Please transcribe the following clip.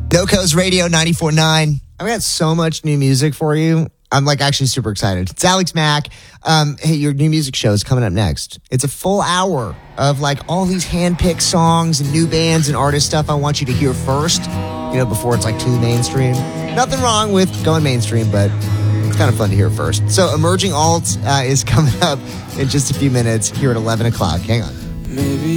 NoCo's Radio 94.9. I've got so much new music for you. I'm actually super excited. It's Alex Mack. Hey, your new music show is coming up next. It's a full hour of all these hand-picked songs and new bands and artist stuff I want you to hear first, before it's too mainstream. Nothing wrong with going mainstream, but it's kind of fun to hear first. So Emerging Alt is coming up in just a few minutes here at 11 o'clock. Hang on. Maybe